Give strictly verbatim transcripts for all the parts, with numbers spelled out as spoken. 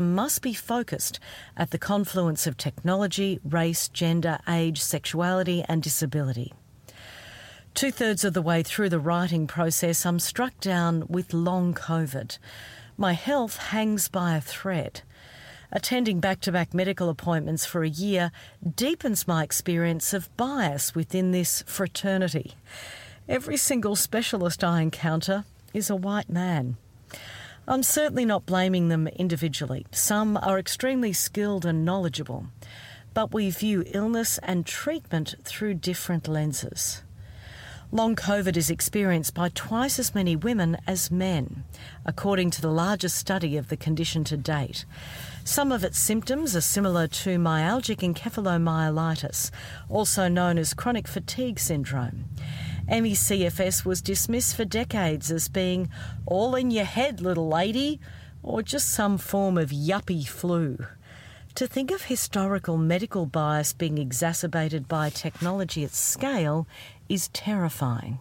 must be focused at the confluence of technology, race, gender, age, sexuality and disability. Two-thirds of the way through the writing process, I'm struck down with long COVID. My health hangs by a thread. Attending back-to-back medical appointments for a year deepens my experience of bias within this fraternity. Every single specialist I encounter is a white man. I'm certainly not blaming them individually. Some are extremely skilled and knowledgeable, but we view illness and treatment through different lenses. Long COVID is experienced by twice as many women as men, according to the largest study of the condition to date. Some of its symptoms are similar to myalgic encephalomyelitis, also known as chronic fatigue syndrome. M E C F S was dismissed for decades as being all in your head, little lady, or just some form of yuppie flu. To think of historical medical bias being exacerbated by technology at scale is terrifying.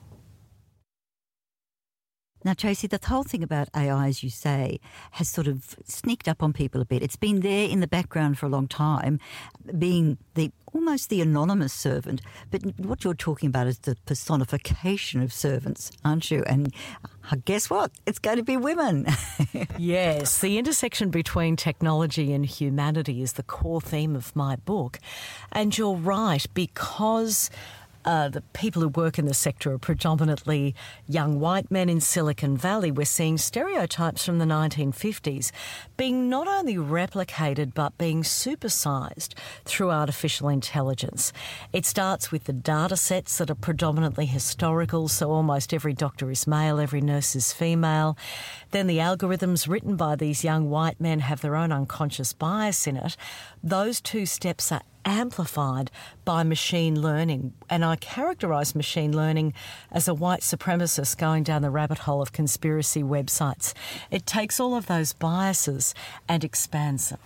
Now, Tracy, the whole thing about A I, as you say, has sort of sneaked up on people a bit. It's been there in the background for a long time, being the almost the anonymous servant. But what you're talking about is the personification of servants, aren't you? And guess what? It's going to be women. Yes, the intersection between technology and humanity is the core theme of my book. And you're right, because Uh, the people who work in the sector are predominantly young white men in Silicon Valley. We're seeing stereotypes from the nineteen fifties being not only replicated but being supersized through artificial intelligence. It starts with the data sets that are predominantly historical, so almost every doctor is male, every nurse is female. Then the algorithms written by these young white men have their own unconscious bias in it. Those two steps are amplified by machine learning. And I characterise machine learning as a white supremacist going down the rabbit hole of conspiracy websites. It takes all of those biases and expands them.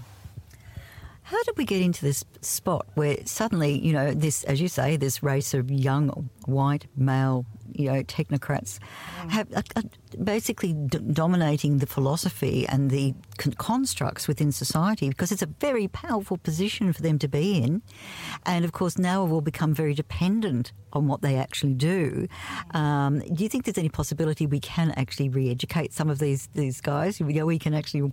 How did we get into this spot where suddenly, you know, this, as you say, this race of young white male, you know, technocrats mm. have uh, uh, basically d- dominating the philosophy and the con- constructs within society, because it's a very powerful position for them to be in. And, of course, now we've all become very dependent on what they actually do. Um, do you think there's any possibility we can actually re-educate some of these these guys? You know, we can actually,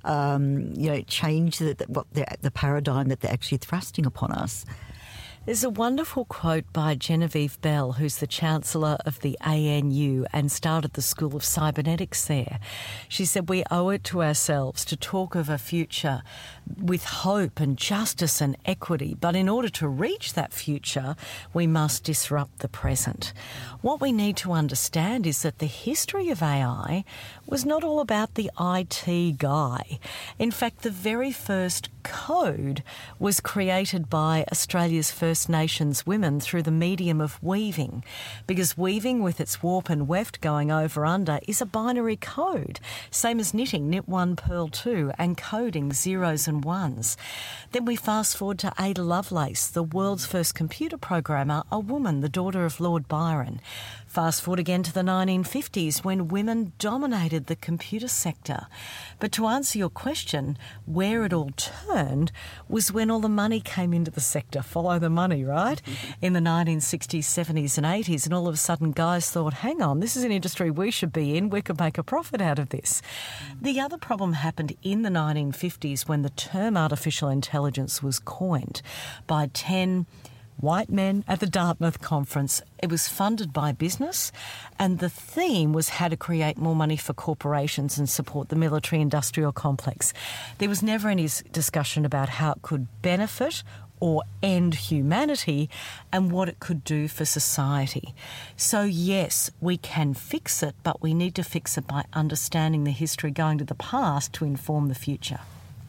um, you know, change the, the, what the, the paradigm that they're actually thrusting upon us? There's a wonderful quote by Genevieve Bell, who's the Chancellor of the A N U and started the School of Cybernetics there. She said, we owe it to ourselves to talk of a future with hope and justice and equity, but in order to reach that future, we must disrupt the present. What we need to understand is that the history of A I was not all about the I T guy. In fact, the very first code was created by Australia's First Nations women through the medium of weaving, because weaving with its warp and weft going over under is a binary code, same as knitting, knit one, purl two, and coding zeros and ones. Then we fast forward to Ada Lovelace, the world's first computer programmer, a woman, the daughter of Lord Byron. Fast forward again to the nineteen fifties when women dominated the computer sector. But to answer your question, where it all turned was when all the money came into the sector. Follow the money, right? In the nineteen sixties, seventies and eighties, and all of a sudden guys thought, hang on, this is an industry we should be in. We could make a profit out of this. The other problem happened in the nineteen fifties when the term artificial intelligence was coined by ten white men at the Dartmouth conference. It was funded by business, and the theme was how to create more money for corporations and support the military-industrial complex. There was never any discussion about how it could benefit or end humanity and what it could do for society. So yes, we can fix it, but we need to fix it by understanding the history, going to the past to inform the future.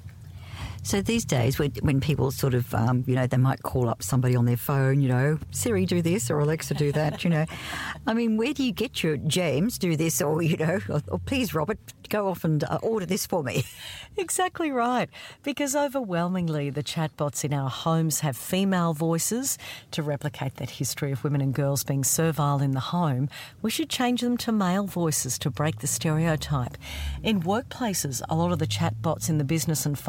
So these days, when, when people sort of, um, you know, they might call up somebody on their phone, you know, Siri, do this, or Alexa, do that, you know. I mean, where do you get your James, do this, or, you know, or, or please, Robert, go off and uh, order this for me. Exactly right, because overwhelmingly the chatbots in our homes have female voices. To replicate that history of women and girls being servile in the home, we should change them to male voices to break the stereotype. In workplaces, a lot of the chatbots in the business and